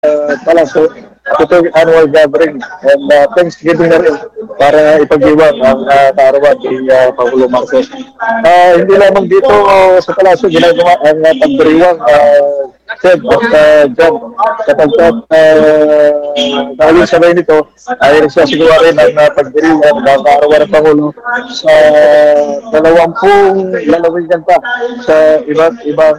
Palasyo, ito annual gathering and Thanksgiving na rin para ipag-iwan ang kaarawan ni Pangulo Marcos. Hindi lamang dito sa Palasyo ginagawa ang pagdiriwang Seb at John kapagkat dahil sabay nito ay nagsasagawa rin ang pagdiriwang ng kaarawan ng Pangulo sa 20 lalawigan pa sa iba't ibang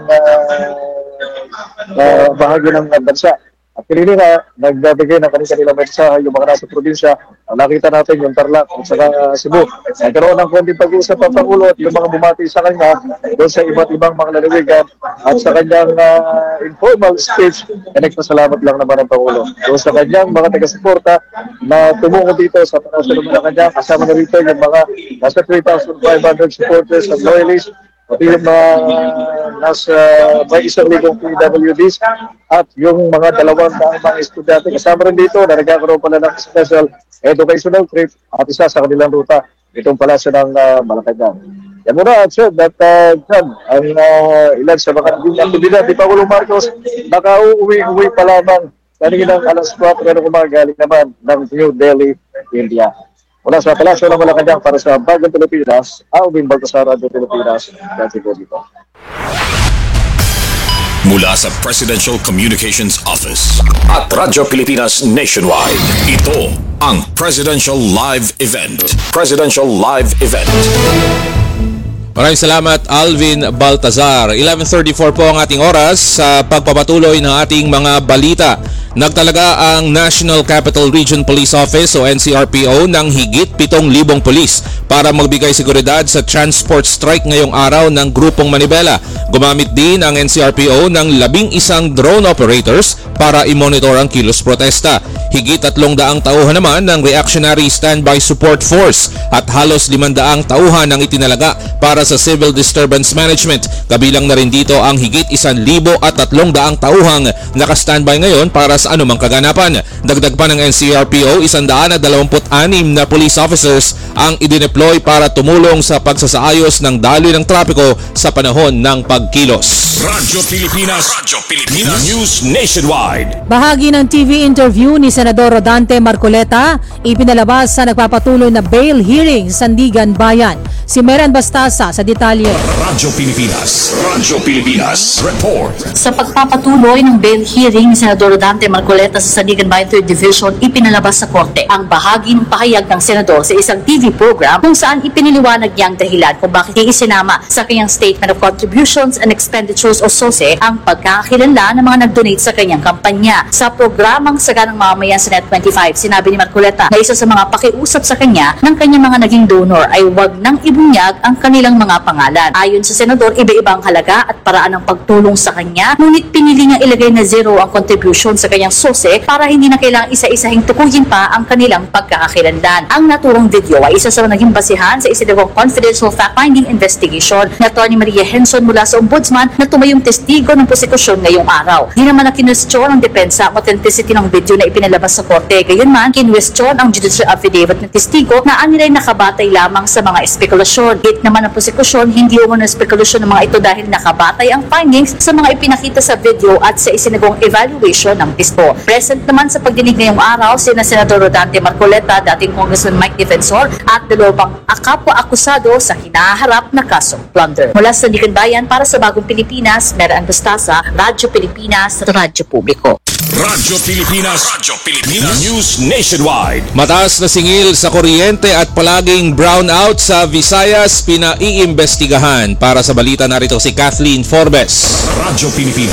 bahagi ng bansa. At kanina nga, nagbabigay ng kanilang mensahe yung mga nasa probinsya. Nakita natin yung Tarlac at saka Cebu. Nagkaroon ng konting pag-uusap ang Pangulo at yung mga bumati sa kanya doon sa iba't ibang mga lalawigan at sa kanyang informal speech, nagpasalamat lang naman ang Pangulo. Doon sa kanyang mga taga-suporta na tumungo dito sa Palasyo ng Malacanang, kasama na rito yung mga nasa 3,500 supporters at loyalists, pati yung mga nasa may 1,000 PWDs at yung mga 200 mga estudyante. Kasama rin dito na nagkakaroon pala ng special educational trip at isa sa kanilang ruta itong Palasyo ng Malacanang. Yan muna, Sir, that John, ang ilan sa mga naging aktibidad ni Pangulong Marcos, nakauwi pa lamang kaninang alas 4 ng umaga galing naman ng New Delhi, India. Mula sa Palasyo ng Malacanang para sa Bagong Pilipinas, Alvin Baltasar, Radio Pilipinas, dati po dito. Mula sa Presidential Communications Office at Radyo Pilipinas Nationwide, ito ang Presidential Live Event. Presidential Live Event. Maraming salamat, Alvin Baltazar. 11:34 po ang ating oras sa pagpapatuloy ng ating mga balita. Nagtalaga ang National Capital Region Police Office o NCRPO ng higit 7,000 pulis para magbigay seguridad sa transport strike ngayong araw ng Grupong Manibela. Gumamit din ang NCRPO ng 11 drone operators para i-monitor ang kilos protesta. Higit 300 tauhan naman ng Reactionary Standby Support Force at halos 500 tauhan ang itinalaga para sa Civil Disturbance Management. Kabilang na rin dito ang higit 1,300 tauhang naka-standby ngayon para sa anumang kaganapan. Dagdag pa ng NCRPO, 126 na police officers ang idineploy para tumulong sa pagsasaayos ng daloy ng trapiko sa panahon ng pagkilos. Radyo Pilipinas News Nationwide. Bahagi ng TV interview ni Senador Rodante Marcoleta ipinalabas sa nagpapatuloy na bail hearing sa Sandigan Bayan. Si Meran Bastasa sa detalye. Radyo Pilipinas Report. Sa pagpapatuloy ng bail hearing ni Senador Rodante Marcoleta sa Sandigan Bayan 3rd Division, ipinalabas sa korte ang bahagi ng pahayag ng senador sa isang TV program kung saan ipiniliwanag niya ang dahilan kung bakit niya isinama sa kanyang Statement of Contributions and Expenditures o SOSE ang pagkakakilanlan ng mga nag-donate sa kanyang kampanya. Sa programang Saganang Mamamayan sa Net25, sinabi ni Marcoleta na isa sa mga pakiusap sa kanya ng kanyang mga naging donor ay wag nang ibunyag ang kanilang mga pangalan. Ayon sa senador, iba-ibang halaga at paraan ng pagtulong sa kanya, ngunit pinili niyang ilagay na zero ang contribution sa kanyang SOSE para hindi na kailangang isa-isahing tukuyin pa ang kanilang pagkakakilanlan. Ang naturang video ay isa sa naging basihan sa isinagawang confidential fact-finding investigation ni Atty. Maria Henson mula sa Ombudsman na tumayong testigo ng prosekusyon ngayong araw. Di naman na kinwestiyon ang depensa ang authenticity ng video na ipinalabas sa korte. Gayunman, kinwestiyon ang judicial affidavit ng testigo na anilay nakabatay lamang sa mga espekulasyon. Hit naman ang prosekusyon, hindi umano espekulasyon ng mga ito dahil nakabatay ang findings sa mga ipinakita sa video at sa isinagawang evaluation ng testigo. Present naman sa pagdinig ngayong araw sina Senador Rodante Marcoleta, dating Congressman Mike Defensor at dalawang kapwa-akusado sa hinaharap na kasong plunder. Mula sa Sandigan Bayan para sa Bagong Pilipinas, Meran Bastasa, Radyo Pilipinas, Radyo Publiko. Radyo Pilipinas News Nationwide. Mataas na singil sa kuryente at palaging brownout sa Visayas pinaiimbestigahan. Para sa balita, narito si Kathleen Forbes. Radyo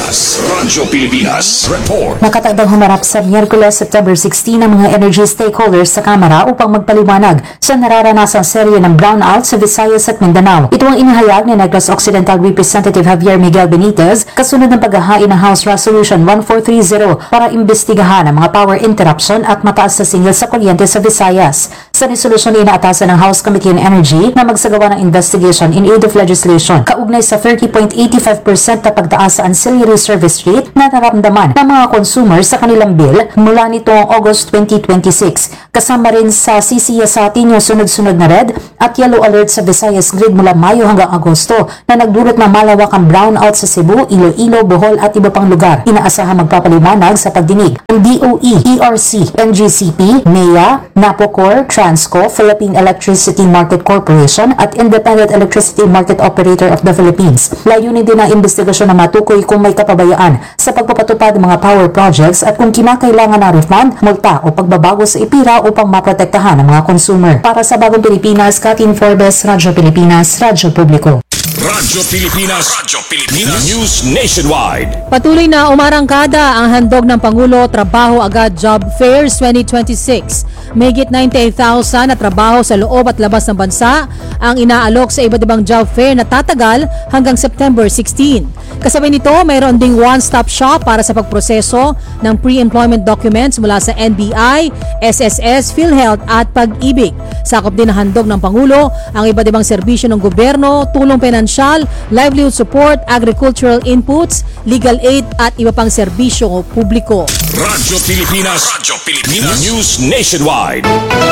Pilipinas Report. Nakatakdang humarap sa Miyerkules, September 16 ang mga energy stakeholders sa Kamara upang magpaliwanag sa nararanasang serye ng brownout sa Visayas at Mindanao. Ito ang inihayag ni Negros Occidental Representative Javier Miguel Benitez kasunod ng paghahain ng House Resolution 1430 para imbestigahan ang mga power interruption at mataas na singil sa kuryente sa Visayas. Sa resolusyon, inaatasan ng House Committee on Energy na magsagawa ng investigation in aid of legislation kaugnay sa 30.85% na pagtaas sa ancillary service rate na naramdaman ng mga consumer sa kanilang bill mula nitong August 2026. Kasama rin sa sisiyasatin yung sunod-sunod na red at yellow alert sa Visayas Grid mula Mayo hanggang Agosto na nagdulot ng malawakang brownout sa Cebu, Iloilo, Bohol at iba pang lugar. Inaasahang magpapaliwanag sa pagdinig ang DOE, ERC, NGCP, NEA, NAPOCOR, Transco, Philippine Electricity Market Corporation at Independent Electricity Market Operator of the Philippines. Layunin din ang investigasyon na matukoy kung may kapabayaan sa pagpapatupad ng mga power projects at kung kinakailangan ng refund, multa o pagbabago sa IPIRA upang maprotektahan ang mga consumer. Para sa Bagong Pilipinas, Katin Forbes, Radyo Pilipinas, Radyo Publiko. Radyo Pilipinas News Nationwide. Patuloy na umarangkada ang handog ng Pangulo Trabaho Agad Job Fairs 2026. Mahigit 98,000 na trabaho sa loob at labas ng bansa ang inaalok sa iba't ibang job fair na tatagal hanggang September 16. Kasabay nito, mayroon ding one-stop shop para sa pagproseso ng pre-employment documents mula sa NBI, SSS, PhilHealth at Pag-ibig. Sakop din ng handog ng Pangulo ang iba't ibang serbisyo ng gobyerno, tulong pinansyal, livelihood support, agricultural inputs, legal aid at iba pang serbisyo publiko. Radyo Pilipinas News Nationwide.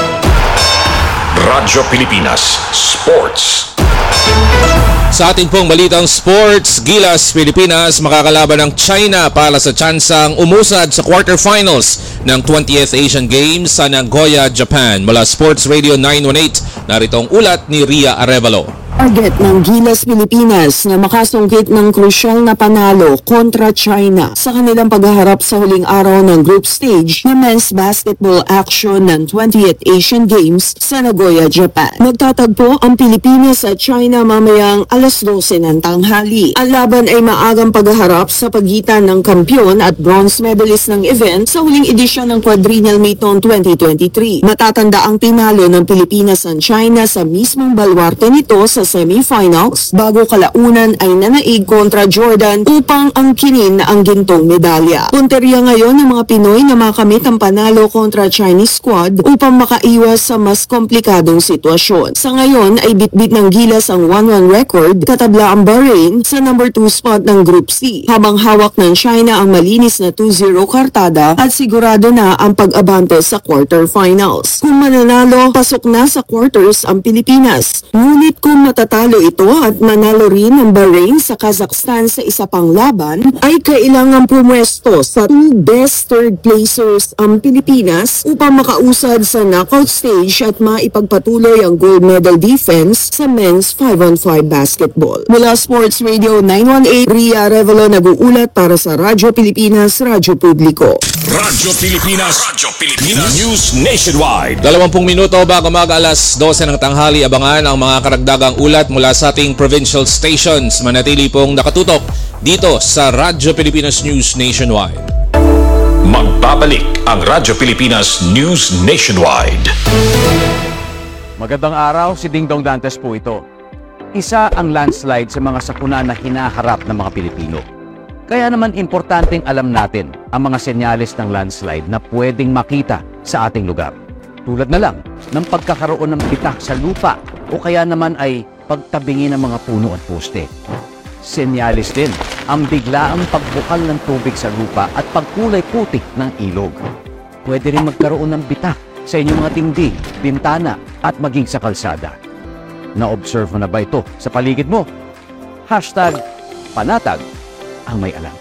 Radyo Pilipinas Sports. Sa ating pong balitang sports, Gilas Pilipinas makakalaban ng China para sa tsansang umusad sa quarterfinals ng 20th Asian Games sa Nagoya, Japan. Mula Sports Radio 918, narito ang ulat ni Ria Arevalo. Target ng Gilas Pilipinas na makasungkit ng krusyal na panalo kontra China sa kanilang paghaharap sa huling araw ng group stage na men's basketball action ng 20th Asian Games sa Nagoya, Japan. Magtatagpo ang Pilipinas at China mamayang alas 12 ng tanghali. Ang laban ay maagang paghaharap sa pagitan ng kampyon at bronze medalist ng event sa huling edisyon ng quadrennial meet noong 2023. Matatanda ang tinalo ng Pilipinas ang China sa mismong balwarte nito sa semifinals bago kalaunan ay nanaig kontra Jordan upang angkinin ang gintong medalya. Punteriya ngayon ng mga Pinoy na makamit ang panalo kontra Chinese squad upang makaiwas sa mas komplikadong sitwasyon. Sa ngayon ay bitbit ng Gilas ang 1-1 record, katabla ang Bahrain sa number 2 spot ng Group C, habang hawak ng China ang malinis na 2-0 kartada at sigurado na ang pag-abante sa quarterfinals. Kung mananalo, pasok na sa quarters ang Pilipinas. Ngunit kung matatalo ito at manalo rin ang Bahrain sa Kazakhstan sa isa pang laban, ay kailangan pumwesto sa 2 best third placers ang Pilipinas upang makausad sa knockout stage at maipagpatuloy ang gold medal defense sa men's 5-on-5 basketball. Mula Sports Radio 918, Ria Arevalo nag-uulat para sa Radyo Pilipinas, Radyo Publiko. Radyo Pilipinas News Nationwide. 20 minuto bago mag-alas 12 ng tanghali, abangan ang mga karagdagang ulat mula sa ating provincial stations. Manatili pong nakatutok dito sa Radyo Pilipinas News Nationwide. Magbabalik ang Radyo Pilipinas News Nationwide. Magandang araw, si Dingdong Dantes po ito. Isa ang landslide sa mga sakuna na hinaharap ng mga Pilipino. Kaya naman importanteng alam natin ang mga senyales ng landslide na pwedeng makita sa ating lugar. Tulad na lang ng pagkakaroon ng bitak sa lupa o kaya naman ay pagtabingi ng mga puno at poste. Senyales din ang biglaang pagbukal ng tubig sa lupa at pagkulay putik ng ilog. Pwede rin magkaroon ng bitak sa inyong mga dingding, bintana at maging sa kalsada. Na-observe mo na ba ito sa paligid mo? #panatag ang may alam.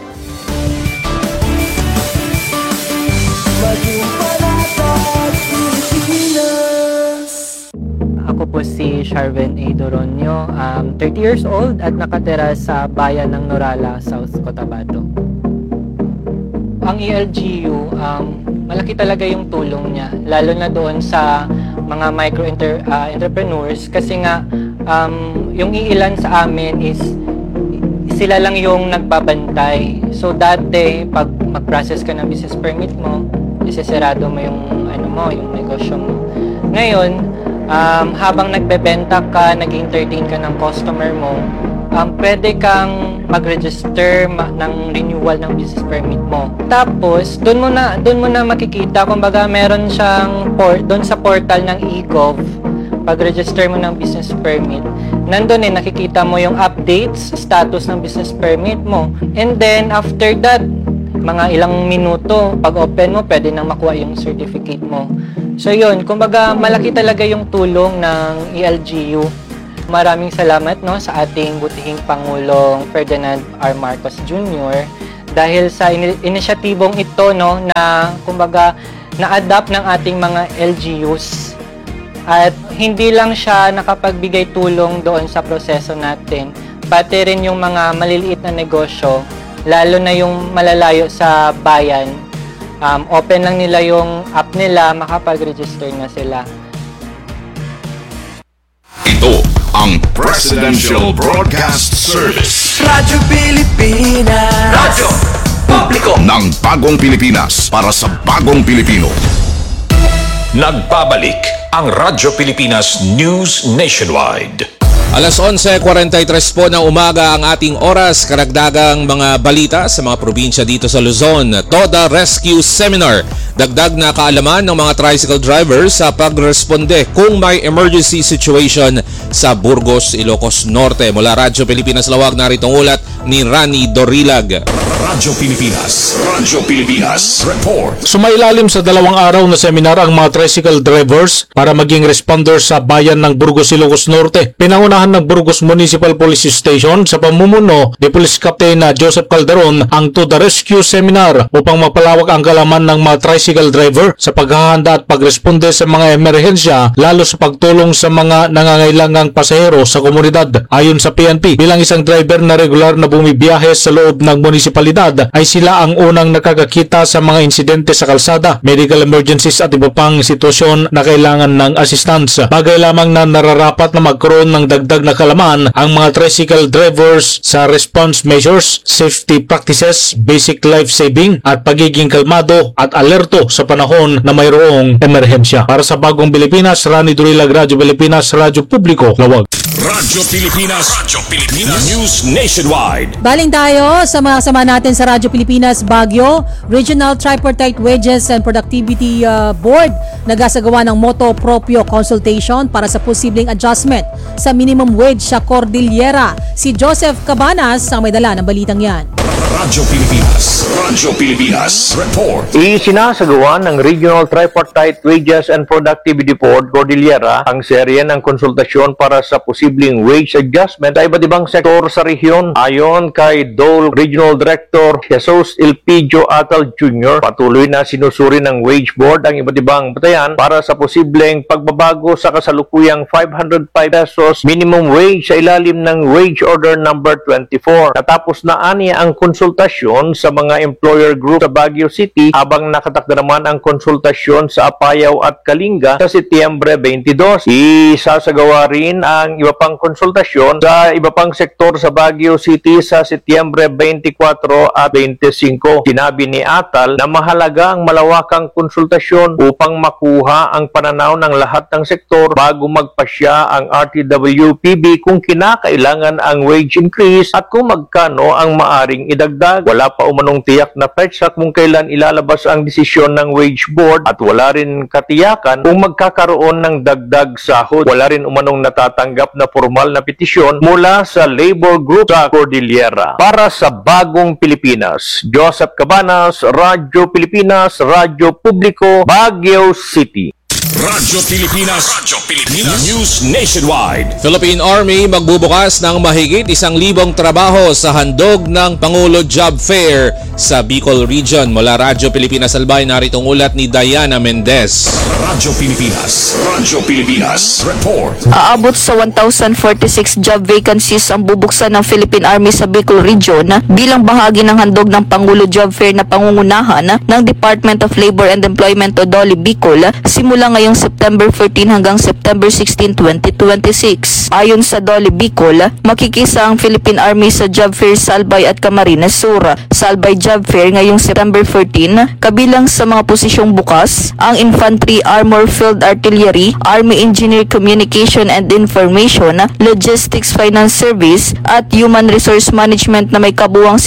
Ako po si Sharven A. Doronio, 30 years old at nakatira sa bayan ng Norala, South Cotabato. Ang ELGU, malaki talaga yung tulong niya, lalo na doon sa mga micro-entrepreneurs kasi nga yung iilan sa amin is sila lang yung nagbabantay. So dati, pag mag-process ka ng business permit mo, isesarado mo yung yung negosyo mo. Ngayon, habang nagbebenta ka, nag-entertain ka ng customer mo, pwede kang mag-register ng renewal ng business permit mo. Tapos, doon mo na makikita, kumbaga meron siyang doon sa portal ng eGov, pag-register mo ng business permit, nandun nakikita mo yung updates, status ng business permit mo. And then, after that, mga ilang minuto, pag open mo, pwede nang makuha yung certificate mo. So yun, kumbaga malaki talaga yung tulong ng ELGU. Maraming salamat sa ating butihing Pangulong Ferdinand R. Marcos Jr. dahil sa inisyatibong ito na kumbaga na-adapt ng ating mga LGUs. At hindi lang siya nakapagbigay tulong doon sa proseso natin, pati rin yung mga maliliit na negosyo, lalo na yung malalayo sa bayan. Open lang nila yung app nila, makapag-register na sila. Ito ang Presidential Broadcast Service. Radyo Pilipinas. Radyo Publiko ng Bagong Pilipinas para sa Bagong Pilipino. Nagbabalik ang Radyo Pilipinas News Nationwide. Alas 11:43 po ng umaga ang ating oras. Karagdagang mga balita sa mga probinsya dito sa Luzon. TODA Rescue Seminar. Dagdag na kaalaman ng mga tricycle drivers sa pagresponde kung may emergency situation sa Burgos, Ilocos Norte. Mula Radyo Pilipinas Lawag, narito ang ulat ni Rani Dorilag. Radyo Pilipinas. Radyo Pilipinas. Report. Sumailalim sa 2 araw na seminar ang mga tricycle drivers para maging responders sa bayan ng Burgos, Ilocos Norte. Pinangunahan ng Burgos Municipal Police Station sa pamumuno ni Police Captain Joseph Calderon ang TODA Rescue Seminar upang mapalawak ang kalaman ng mga tricycle driver sa paghahanda at pagresponde sa mga emerhensya, lalo sa pagtulong sa mga nangangailangang pasahero sa komunidad. Ayon sa PNP, bilang isang driver na regular na bumibiyahe sa loob ng munisipalidad, ay sila ang unang nakakakita sa mga insidente sa kalsada, medical emergencies at iba pang sitwasyon na kailangan ng assistance. Bagay lamang na nararapat na magkaroon ng dagdag na kalaman ang mga tricycle drivers sa response measures, safety practices, basic life saving at pagiging kalmado at alerto sa panahon na mayroong emerhensya. Para sa Bagong Pilipinas, Rani Dorilag, Radyo Pilipinas, Radyo Publiko, Lawag. Radyo Pilipinas. Radyo Pilipinas News Nationwide. Baling tayo sa mga kasama natin sa Radyo Pilipinas Baguio. Regional Tripartite Wages and Productivity Board nagasagawa ng moto proprio consultation para sa posibleng adjustment sa minimum wage sa Cordillera. Si Joseph Cabanas ang may dala ng balitang yan. Radyo Pilipinas. Radyo Pilipinas. Report. Isinasagawa ng Regional Tripartite Wages and Productivity Board Cordillera ang serye ng konsultasyon para sa posibleng wage adjustment sa iba't ibang sektor sa rehiyon. Ayon kay Dole Regional Director Jesus Elpidio Atal Jr., patuloy na sinusuri ng Wage Board ang iba't ibang batayan para sa posibleng pagbabago sa kasalukuyang 505 pesos minimum wage sa ilalim ng Wage Order Number 24. Natapos na aniya ang konsultasyon sa mga employer group sa Baguio City, habang nakatakda naman ang konsultasyon sa Apayao at Kalinga sa Setyembre 22. Isasagawa rin ang iba pang konsultasyon sa iba pang sektor sa Baguio City sa Setyembre 24 at 25. Sinabi ni Atal na mahalaga ang malawakang konsultasyon upang makuha ang pananaw ng lahat ng sektor bago magpasya ang RTWPB kung kinakailangan ang wage increase at kung magkano ang maaring idagdag. Wala pa umanong tiyak na petsa kung kailan ilalabas ang desisyon ng Wage Board at wala rin katiyakan kung magkakaroon ng dagdag sahod. Wala rin umanong natatanggap na formal na petisyon mula sa labor group sa Cordillera. Para sa Bagong Pilipinas, Joseph Cabanas, Radyo Pilipinas, Radyo Publiko, Baguio City. Radyo Pilipinas. Radyo Pilipinas News Nationwide. Philippine Army magbubukas ng mahigit 1,000 trabaho sa handog ng Pangulo Job Fair sa Bicol Region. Mula Radyo Pilipinas Albay, narito ang ulat ni Diana Mendez. Radyo Pilipinas. Radyo Pilipinas. Report. Aabot sa 1,046 job vacancies ang bubuksan ng Philippine Army sa Bicol Region bilang bahagi ng handog ng Pangulo Job Fair na pangungunahan ng Department of Labor and Employment o DOLE Bicol simula ngayon ngayong September 14 hanggang September 16, 2026. Ayon sa Dole Bicol, makikisa ang Philippine Army sa Job Fair Salbay at Camarines Sur. Salbay Job Fair ngayong September 14, kabilang sa mga posisyong bukas, ang Infantry, Armor, Field Artillery, Army Engineer, Communication and Information, Logistics, Finance Service at Human Resource Management na may kabuwang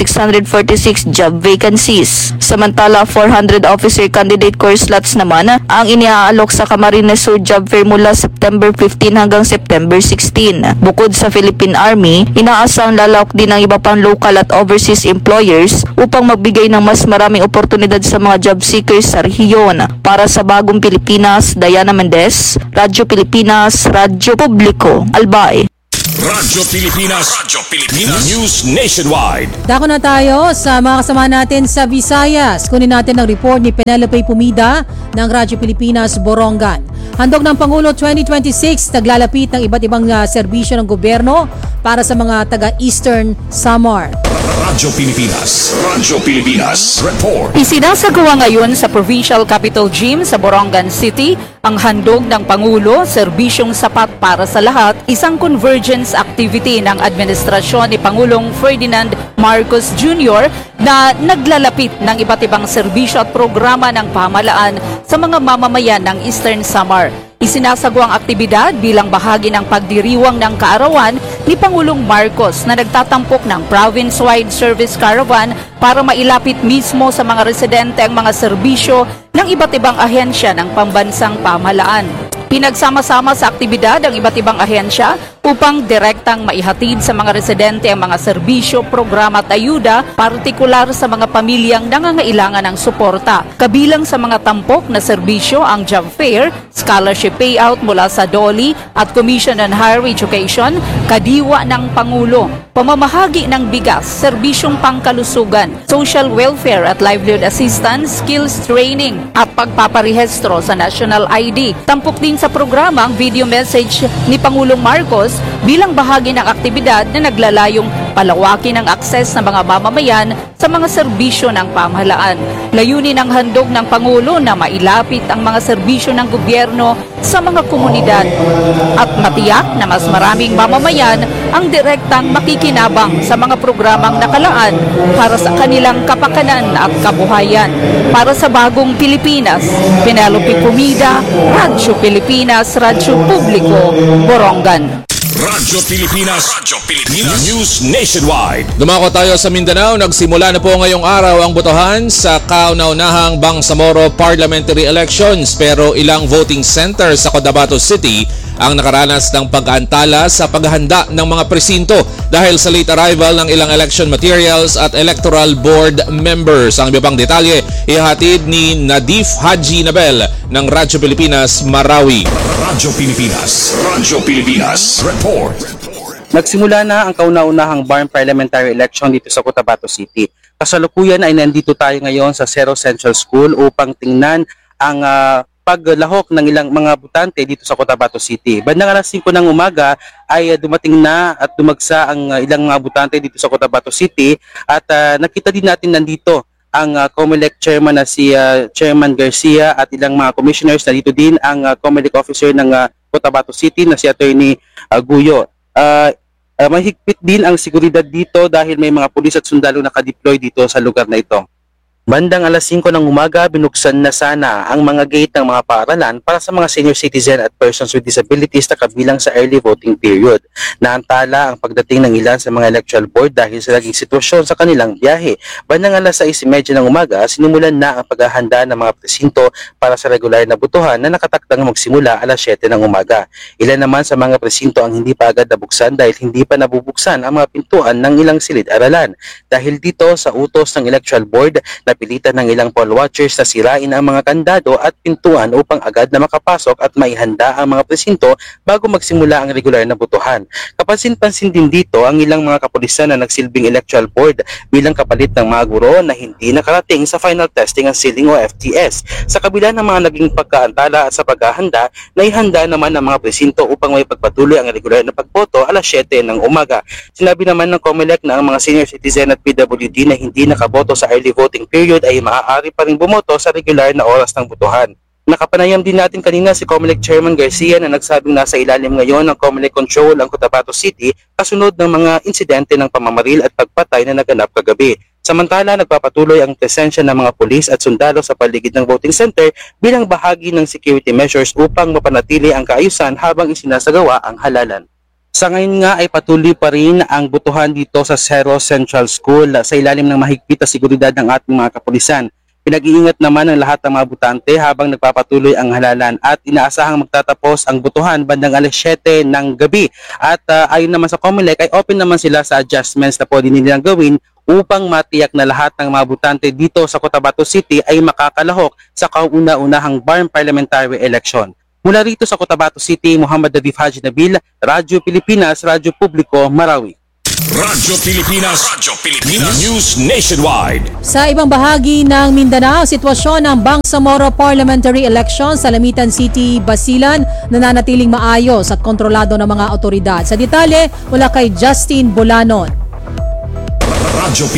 646 job vacancies. Samantala, 400 officer candidate course slots naman ang iniaalok sa Camarines Sur Job Fair mula September 15 hanggang September 16. Bukod sa Philippine Army, inaasang lalawak din ng iba pang local at overseas employers upang magbigay ng mas maraming oportunidad sa mga job seekers sa rehiyon. Para sa Bagong Pilipinas, Diana Mendez, Radyo Pilipinas, Radyo Publiko, Albay. Radyo Pilipinas. Radyo Pilipinas. News Nationwide. Dako na tayo sa mga kasama natin sa Visayas. Kunin natin ang report ni Penelope Pumida ng Radyo Pilipinas, Borongan. Handog ng Pangulo 2026, naglalapit ng iba't ibang serbisyo ng gobyerno para sa mga taga-Eastern Samar. Radyo Pilipinas. Radyo Pilipinas. Report. Isinasagawa ngayon sa Provincial Capital Gym sa Borongan City ang handog ng Pangulo, serbisyong sapat para sa lahat, isang convergence activity ng administrasyon ni Pangulong Ferdinand Marcos Jr. na naglalapit ng iba't ibang serbisyo at programa ng pamahalaan sa mga mamamayan ng Eastern Samar. Isinasagawa ang aktibidad bilang bahagi ng pagdiriwang ng kaarawan ni Pangulong Marcos na nagtatampok ng province-wide service caravan para mailapit mismo sa mga residente ang mga serbisyo ng iba't ibang ahensya ng pambansang pamahalaan. Pinagsama-sama sa aktibidad ang iba't ibang ahensya upang direktang maihatid sa mga residente ang mga serbisyo, programa at ayuda, partikular sa mga pamilyang nangangailangan ng suporta. Kabilang sa mga tampok na serbisyo ang job fair, scholarship payout mula sa DOLI at Commission on Higher Education, kadiwa ng Pangulo, pamamahagi ng bigas, serbisyong pangkalusugan, social welfare at livelihood assistance, skills training at pagpaparehistro sa national ID. Tampok din sa programa ang video message ni Pangulong Marcos bilang bahagi ng aktibidad na naglalayong palawakin ang akses ng mga mamamayan sa mga serbisyo ng pamahalaan. Layunin ng handog ng Pangulo na mailapit ang mga serbisyo ng gobyerno sa mga komunidad at matiyak na mas maraming mamamayan ang direktang makikinabang sa mga programang nakalaan para sa kanilang kapakanan at kabuhayan. Para sa Bagong Pilipinas, Penelope Pumida, Radyo Pilipinas, Radyo Publiko, Borongan. Radyo Pilipinas. Radyo Pilipinas. News Nationwide. Dumako tayo sa Mindanao. Nagsimula na po ngayong araw ang botohan sa kauna-unahang Bangsamoro Parliamentary Elections, pero ilang voting centers sa Cotabato City ang nakaranas ng pag-aantala sa paghahanda ng mga presinto dahil sa late arrival ng ilang election materials at electoral board members. Ang iba pang detalye ihatid ni Nadif Haji Nabel ng Radyo Pilipinas, Marawi. Radyo Pilipinas. Radyo Pilipinas. Report. Nagsimula na ang kauna-unahang Barn Parliamentary Election dito sa Cotabato City. Kasalukuyan ay nandito tayo ngayon sa Cerro Central School upang tingnan ang paglahok ng ilang mga botante dito sa Cotabato City. Bandang alas 5 ng umaga ay dumating na at dumagsa ang ilang mga botante dito sa Cotabato City at nakita din natin nandito ang COMELEC chairman na si Chairman Garcia at ilang mga commissioners. Nandito din ang COMELEC officer ng Cotabato City na si Attorney Guyo. Mahigpit din ang seguridad dito dahil may mga pulis at sundalo nakadeploy dito sa lugar na ito. Bandang alas 5 ng umaga, binuksan na sana ang mga gate ng mga paaralan para sa mga senior citizen at persons with disabilities na kabilang sa early voting period. Naantala ang pagdating ng ilan sa mga electoral board dahil sa naging sitwasyon sa kanilang biyahe. Bandang alas 6:30 ng umaga, sinimulan na ang paghahanda ng mga presinto para sa regular na botohan na nakatakdang magsimula alas 7 ng umaga. Ilan naman sa mga presinto ang hindi pa agad nabuksan dahil hindi pa nabubuksan ang mga pintuan ng ilang silid-aralan. Dahil dito sa utos ng electoral board, napilitan ng ilang poll watchers na sirain ang mga kandado at pintuan upang agad na makapasok at maihanda ang mga presinto bago magsimula ang regular na botohan. Kapansin-pansin din dito ang ilang mga kapulisan na nagsilbing electoral board bilang kapalit ng mga guro na hindi nakarating sa final testing ang sealing o FTS. Sa kabila ng mga naging pagkaantala at sa paghahanda, naihanda naman ang mga presinto upang may pagpatuloy ang regular na pagboto alas 7 ng umaga. Sinabi naman ng COMELEC na ang mga senior citizen at PWD na hindi nakaboto sa early voting period ay maaari pa rin bumoto sa regular na oras ng botohan. Nakapanayam din natin kanina si COMELEC Chairman Garcia na nagsabing nasa ilalim ngayon ng COMELEC control ang Cotabato City kasunod ng mga insidente ng pamamaril at pagpatay na naganap kagabi. Samantala, nagpapatuloy ang presensya ng mga pulis at sundalo sa paligid ng voting center bilang bahagi ng security measures upang mapanatili ang kaayusan habang isinasagawa ang halalan. Sa ngayon nga ay patuloy pa rin ang botohan dito sa Cerro Central School sa ilalim ng mahigpit na seguridad ng ating mga kapulisan. Pinag-iingat naman ng lahat ng mga botante habang nagpapatuloy ang halalan at inaasahang magtatapos ang botohan bandang alas 7 ng gabi. At ayon naman sa COMELEC ay open naman sila sa adjustments na pwede nilang gawin upang matiyak na lahat ng mga botante dito sa Cotabato City ay makakalahok sa kauna-unahang BARM parliamentary election. Mula rito sa Cotabato City, Muhammad Nadif Haji Nabil, Radyo Pilipinas, Radyo Publiko, Marawi. Radyo Pilipinas News Nationwide. Sa ibang bahagi ng Mindanao, sitwasyon ng Bangsamoro Parliamentary Election sa Lamitan City, Basilan nananatiling maayos at kontrolado ng mga otoridad. Sa detalye, mula kay Justin Bolanon. Radyo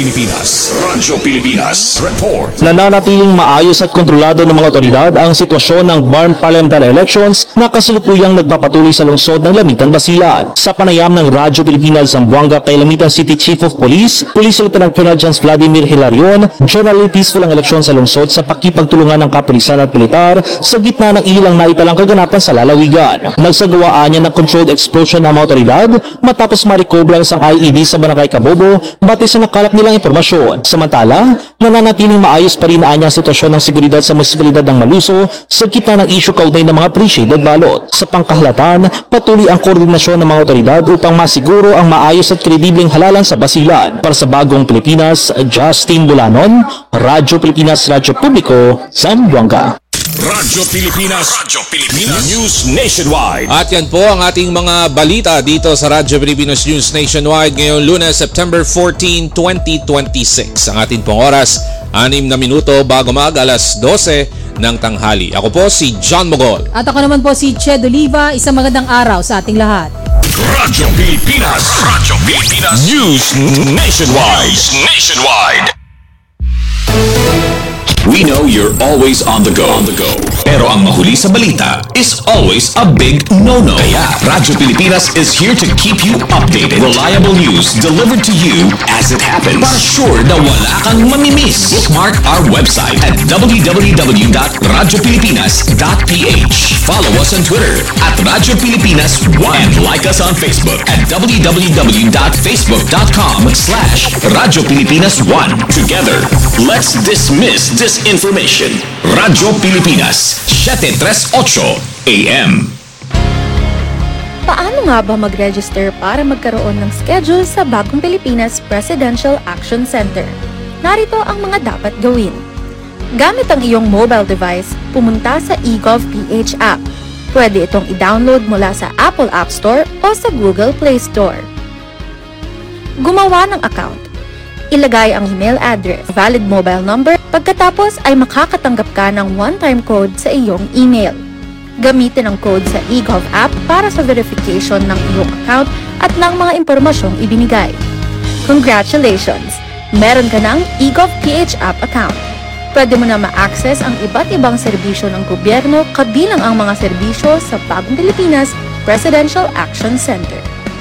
Pilipinas Report. Nananatiling maayos at kontrolado ng mga otoridad ang sitwasyon ng BARM Parliamentary Elections na kasalukuyang nagpapatuloy sa lungsod ng Lamitan, Basilan. Sa panayam ng Radyo Pilipinas Zamboanga kay Lamitan City Chief of Police, Police Lieutenant Colonel Jans Vladimir Hilarion, generally peaceful ang eleksyon sa lungsod sa pakipagtulungan ng kapulisan at militar sa gitna ng ilang naitalang kaganapan sa lalawigan. Nagsagawaan niya ng controlled explosion ng mga otoridad matapos ma-recover ang isang IED sa Barangay Kabobo batay sa nakalap nilang impormasyon. Samantala, nananatiling maayos pa rin ang sitwasyon ng seguridad sa munisipalidad ng Maluso sa gitna ng issue kaugnay ng mga pre-shaded ballot. Sa pangkahalatan, patuloy ang koordinasyon ng mga otoridad upang masiguro ang maayos at kredibleng halalan sa Basilan. Para sa Bagong Pilipinas, Justin Bolanon, Radyo Pilipinas, Radyo Publiko, Zamboanga. Radyo Pilipinas News Nationwide. At yan po ang ating mga balita dito sa Radyo Pilipinas News Nationwide ngayong Lunes, September 14, 2026. Ang ating pong oras, 6 na minuto bago alas 12 ng tanghali. Ako po si John Mogol. At ako naman po si Ched Oliva. Isang magandang araw sa ating lahat. Radyo Pilipinas News Nationwide. We know you're always on the go. Pero ang mahuli sa balita is always a big no-no. Kaya Radyo Pilipinas is here to keep you updated. Reliable news delivered to you as it happens. Para sure na wala kang mamimiss. Bookmark our website at www.radiopilipinas.ph. Follow us on Twitter at Radyo Pilipinas 1 and like us on Facebook at www.facebook.com/Radyo Pilipinas 1. Together, let's dismiss disinformation. Radyo Pilipinas 738 AM. Paano nga ba mag-register para magkaroon ng schedule sa Bagong Pilipinas Presidential Action Center? Narito ang mga dapat gawin. Gamit ang iyong mobile device, pumunta sa eGov.ph app. Pwede itong i-download mula sa Apple App Store o sa Google Play Store. Gumawa ng account. Ilagay ang email address, valid mobile number, pagkatapos ay makakatanggap ka ng one-time code sa iyong email. Gamitin ang code sa eGov app para sa verification ng iyong account at ng mga impormasyong ibinigay. Congratulations! Meron ka ng eGov.ph app account. Pwede mo na ma-access ang iba't ibang serbisyo ng gobyerno kabilang ang mga serbisyo sa Bagong Pilipinas Presidential Action Center.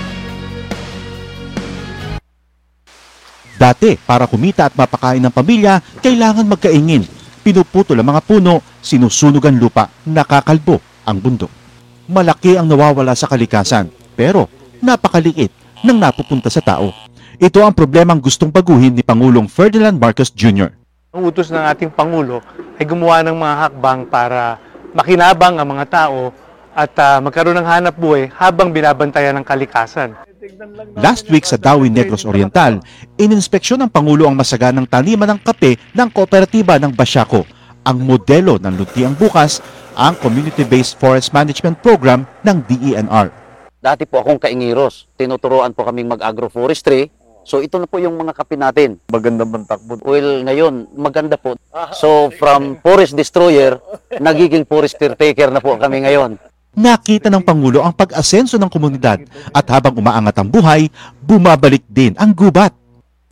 Dati, para kumita at mapakain ng pamilya, kailangan magkaingin. Pinuputol ang mga puno, sinusunog ang lupa, nakakalbo ang bundok. Malaki ang nawawala sa kalikasan, pero napakaliit ng napupunta sa tao. Ito ang problemang gustong baguhin ni Pangulong Ferdinand Marcos Jr. Ang utos ng ating Pangulo ay gumawa ng mga hakbang para makinabang ang mga tao at magkaroon ng hanap buhay habang binabantayan ng kalikasan. Last week sa Dawi Negros Oriental, ininspeksyon ng Pangulo ang masaganang taniman ng kape ng kooperatiba ng Basyaco. Ang modelo ng Luntiang Bukas, ang Community-Based Forest Management Program ng DENR. Dati po akong kaingiros, tinuturoan po kaming mag-agroforestry. So ito na po yung mga kape natin. Maganda bang takbo? Well, ngayon, maganda po. So from forest destroyer, nagiging forest caretaker na po kami ngayon. Nakita ng Pangulo ang pag-asenso ng komunidad at habang umaangat ang buhay, bumabalik din ang gubat.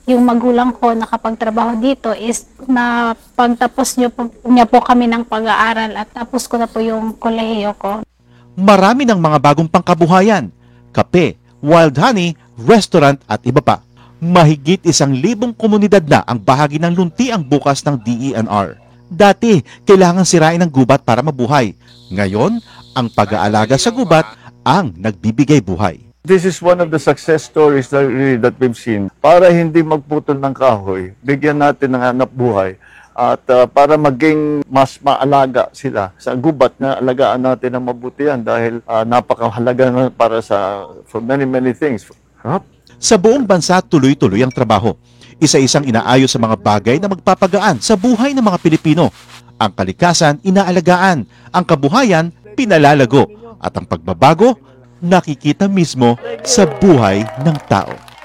yung magulang ko nakapagtrabaho dito is na pagtapos niya po kami ng pag-aaral at tapos ko na po yung kolehiyo ko. Marami ng mga bagong pangkabuhayan, kape, wild honey, restaurant at iba pa. Mahigit 1,000 komunidad na ang bahagi ng luntiang bukas ng DENR. Dati, kailangan sirain ang gubat para mabuhay. Ngayon, ang pag-aalaga sa gubat ang nagbibigay buhay. This is one of the success stories that we've seen. Para hindi magputol ng kahoy, bigyan natin ng hanap buhay at para maging mas maalaga sila sa gubat na alagaan natin ng mabuti yan dahil napakahalaga na para for many things. Sa buong bansa, tuloy-tuloy ang trabaho. Isa-isang inaayos sa mga bagay na magpapagaan sa buhay ng mga Pilipino. Ang kalikasan, inaalagaan. Ang kabuhayan, pinalalago. At ang pagbabago, nakikita mismo sa buhay ng tao.